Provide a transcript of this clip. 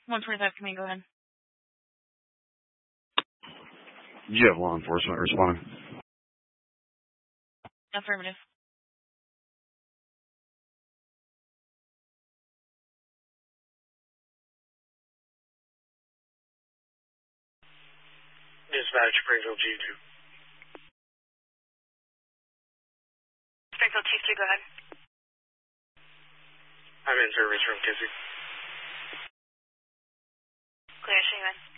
125, can we go ahead? You have law enforcement responding. Affirmative. Dispatch, Springfield G2. Springfield Chief 2, go ahead. I'm in service from Kissy. Clear, show you in.